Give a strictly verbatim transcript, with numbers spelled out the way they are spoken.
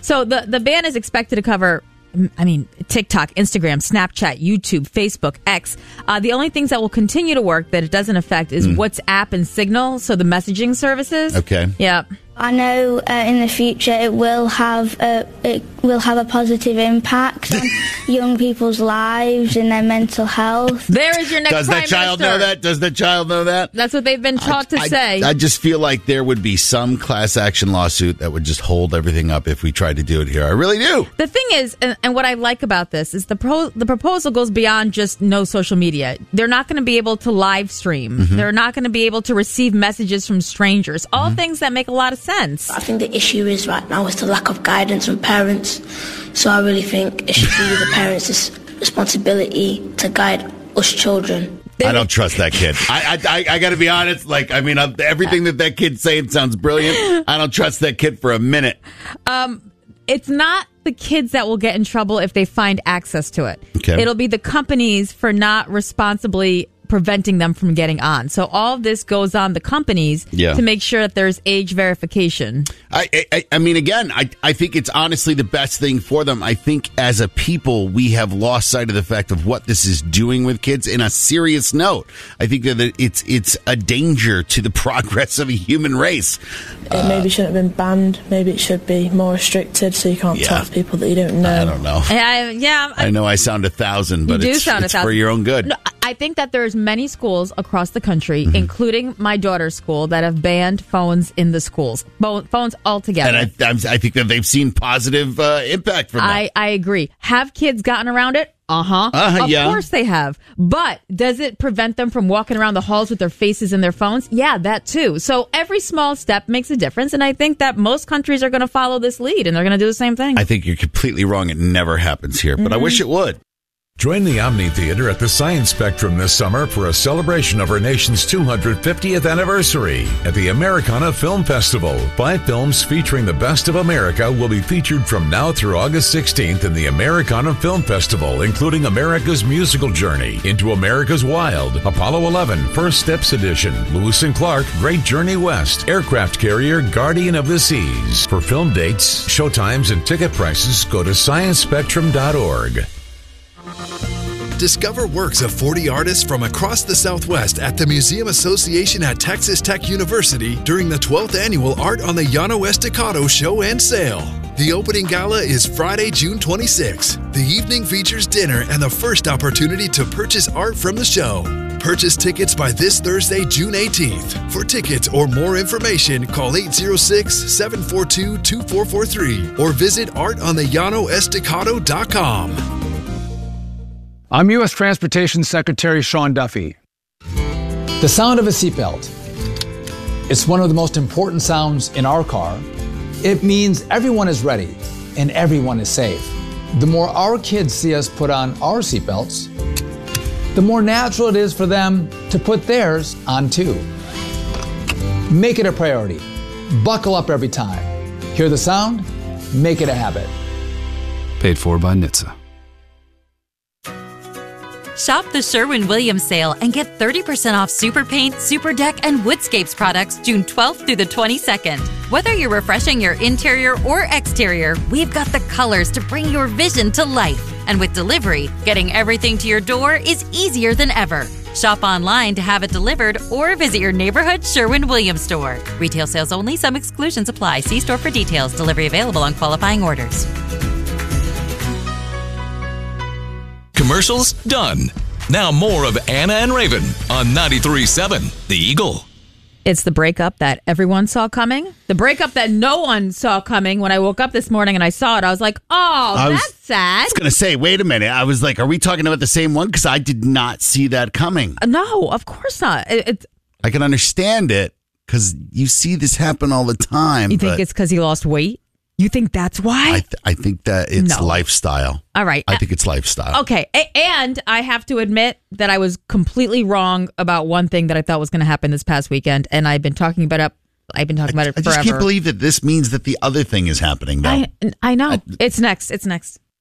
So the, the ban is expected to cover, I mean, TikTok, Instagram, Snapchat, YouTube, Facebook, X. Uh, the only things that will continue to work that it doesn't affect is mm. WhatsApp and Signal, so the messaging services. Okay. Yeah. I know uh, in the future it will have a, it will have a positive impact on young people's lives and their mental health. There is your next Does Prime that child Minister. know that? Does the child know that? That's what they've been taught to I, say. I, I just feel like there would be some class action lawsuit that would just hold everything up if we tried to do it here. I really do. The thing is, and, and what I like about this is the pro, the proposal goes beyond just no social media. They're not going to be able to live stream. Mm-hmm. They're not going to be able to receive messages from strangers. All mm-hmm. things that make a lot of sense. I think the issue is right now is the lack of guidance from parents. So I really think it should be the parents' responsibility to guide us children. I don't trust that kid. I I, I, I got to be honest. Like, I mean, uh, everything that that kid's saying sounds brilliant. I don't trust that kid for a minute. Um, it's not the kids that will get in trouble if they find access to it. Okay. It'll be the companies for not responsibly preventing them from getting on. So all of this goes on the companies yeah. to make sure that there's age verification. I, I I mean, again, I, I think it's honestly the best thing for them. I think as a people, we have lost sight of the fact of what this is doing with kids in a serious note. I think that it's it's a danger to the progress of a human race. It uh, maybe shouldn't have been banned. Maybe it should be more restricted so you can't yeah. talk to people that you don't know. I don't know. I, yeah, I, I know I sound a thousand, but you do it's, sound it's a thousand. for your own good. No, I think that there's many schools across the country, mm-hmm. including my daughter's school, that have banned phones in the schools. Phones altogether. And I, I think that they've seen positive uh, impact from that. I, I agree. Have kids gotten around it? Uh-huh. Uh, of yeah. course they have. But does it prevent them from walking around the halls with their faces in their phones? Yeah, that too. So every small step makes a difference, and I think that most countries are going to follow this lead, and they're going to do the same thing. I think you're completely wrong. It never happens here, but mm-hmm. I wish it would. Join the Omni Theater at the Science Spectrum this summer for a celebration of our nation's two hundred fiftieth anniversary at the Americana Film Festival. Five films featuring the best of America will be featured from now through August sixteenth in the Americana Film Festival, including America's Musical Journey, Into America's Wild, Apollo eleven, First Steps Edition, Lewis and Clark, Great Journey West, Aircraft Carrier, Guardian of the Seas. For film dates, showtimes, and ticket prices, go to science spectrum dot org. Discover works of forty artists from across the Southwest at the Museum Association at Texas Tech University during the twelfth Annual Art on the Llano Estacado Show and Sale. The opening gala is Friday, June twenty-sixth. The evening features dinner and the first opportunity to purchase art from the show. Purchase tickets by this Thursday, June eighteenth. For tickets or more information, call eight zero six, seven four two, two four four three or visit art on the llano estacado dot com. I'm U S Transportation Secretary Sean Duffy. The sound of a seatbelt. It's one of the most important sounds in our car. It means everyone is ready and everyone is safe. The more our kids see us put on our seatbelts, the more natural it is for them to put theirs on too. Make it a priority. Buckle up every time. Hear the sound? Make it a habit. Paid for by N H T S A. Shop the Sherwin-Williams sale and get thirty percent off Super Paint, Super Deck, and Woodscapes products June twelfth through the twenty-second. Whether you're refreshing your interior or exterior, we've got the colors to bring your vision to life. And with delivery, getting everything to your door is easier than ever. Shop online to have it delivered or visit your neighborhood Sherwin-Williams store. Retail sales only. Some exclusions apply. See store for details. Delivery available on qualifying orders. Commercials done. Now more of Anna and Raven on ninety-three point seven The Eagle. It's the breakup that everyone saw coming. The breakup that no one saw coming. When I woke up this morning and I saw it, I was like, oh, I that's was, sad. I was going to say, wait a minute. I was like, are we talking about the same one? Because I did not see that coming. No, of course not. It, it, I can understand it because you see this happen all the time. You think it's because he lost weight? You think that's why? I, th- I think that it's No. lifestyle. All right. I think it's lifestyle. Okay. A- and I have to admit that I was completely wrong about one thing that I thought was going to happen this past weekend. And I've been talking about it. I've been talking about it I forever. just can't believe that this means that the other thing is happening, though. I, I know. I, it's next. It's next.